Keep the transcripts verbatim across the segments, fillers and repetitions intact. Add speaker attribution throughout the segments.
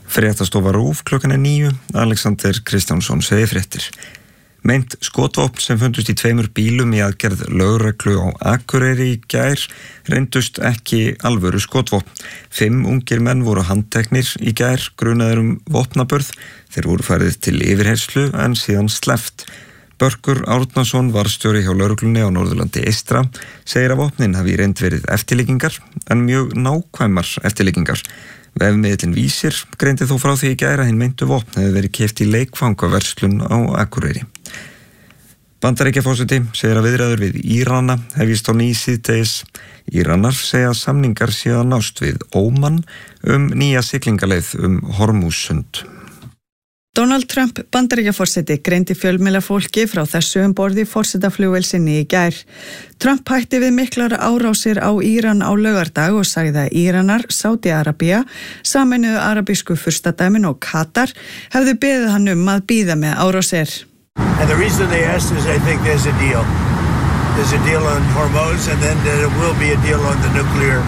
Speaker 1: Fréttastofa RÚV klukkan er níu, Alexander Kristjánsson segir fréttir. Meint skotvopn sem fundust í tveimur bílum í aðgerð lögreglu á Akureyri í gær reyndust ekki alvöru skotvopn. Fimm ungir menn voru handteknir í gær grunaðir um vopnaburð. Þeir voru færið til yfirheyrslu en síðan sleppt. Börkur Árnason, varðstjóri hjá lögreglunni á Norðurlandi eystra, segir að vopnin hafi í reynd verið eftirlíkingar en mjög nákvæmar eftirlíkingar. Vefmiðillinn Vísir greindi þó frá því í gær að hinn meintu vopn hefði verið keypt í leikfangaverslun á Akureyri. Bandaríkjaforseti segir að viðræður við Írana hefjist á ný síðdegis. Íranar segja að samningar séu að nást við Óman um nýja siglingaleið um Hormúzsund.
Speaker 2: Donald Trump Bandaríkjaforseti greindi fjölmiðlafólki frá þessu um borð í forsetaflugvél sinni í gær. Trump hætti við miklar árásir á Íran á laugardag og sagði að Íranar, Sádi-Arabía, Sameinuðu arabísku furstadæmin og Katar hefðu beðið hann um að bíða með árásir.
Speaker 3: And the reason they asked is I think there's a deal. There's a deal on Hormuz and then there will be a deal on the nuclear,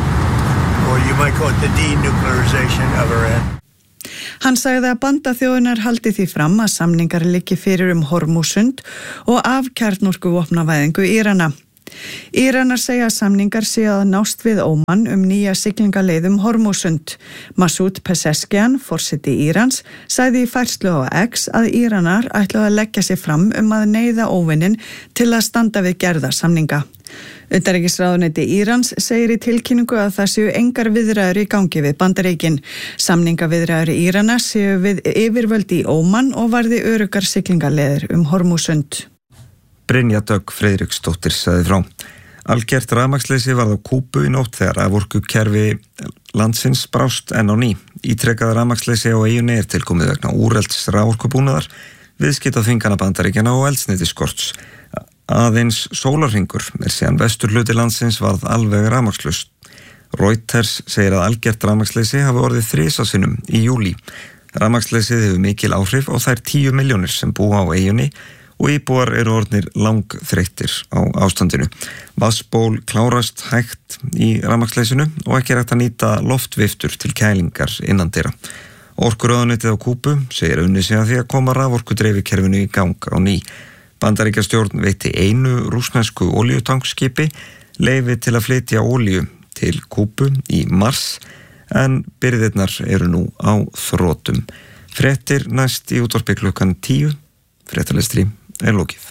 Speaker 3: or you might call it the denuclearization of Iran.
Speaker 2: Hann sagði að bandaþjóðunar haldi því fram að samningar liggi fyrir um Hormúzsund og af kjarnorkuvopnavæðingu Írana. Íranar segja að samningar séu að nást við Óman um nýja siglingaleið um Hormúzsund. Masoud Pezeshkian, forseti Írans, sagði í færslu á X að Íranar ætluðu að leggja sig fram um að neyða óvinnin til að standa við gerða samninga. Utanríkisráðuneyti Írans segir í tilkynningu að það séu engar viðræður í gangi við Bandaríkin. Samningaviðræður í Írana séu við yfirvöld í Óman og varði öruggar siglingaleiðir um Hormúzsund.
Speaker 1: Brynja Dögg Friðriksdóttir sagði frá. Algert rafmagnsleysi varð á Kúbu í nótt þegar raforkukerfi landsins brást enn á ný. Ítrekað rafmagnsleysi á eyjunni er tilkomið vegna úrelts raforkubúnaðar, viðskiptaþvingana Bandaríkjanna og eldsneytisskorts. Aðeins sólarhringur er síðan vesturhluti landsins varð alveg rafmagnslaust. Reuters segir að algert rafmagnsleysi hafi orðið þrisasinnum í júlí. Rafmagnsleysið hefur mikil áhrif á þær tíu milljónir sem búa á eyjunni og íbúar eru orðnir langþreyttir á ástandinu. Vatnsból klárast hægt í rafmagnsleysinu og ekki er hægt að nýta loftviftur til kælingar innandyra. Orkuráðuneytið á Kúbu segir unnið sig að því að koma raforkudreifikerfinu í gang á ný. Bandaríkjastjórn veitti einu rússnesku olíutankskipi leyfi til að flytja olíu til Kúbu í mars en birgðirnar eru nú á þrotum. Fréttir næst í útvarpi klukkan tíu. Fréttalestri er lokið.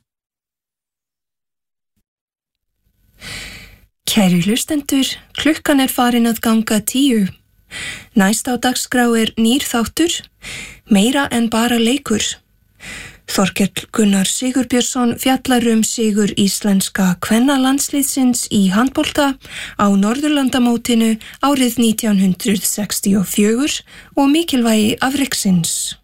Speaker 4: Kæru hlustendur, klukkan er farin að ganga tíu. Næst á dagskrá er nýr þáttur, meira en bara leikur. Þorkell Gunnar Sigurbjörnsson fjallar um sigur íslenska kvennalandsliðsins í handbolta á Norðurlandamótinu árið nítján hundruð sextíu og fjögur og mikilvægi afreksins.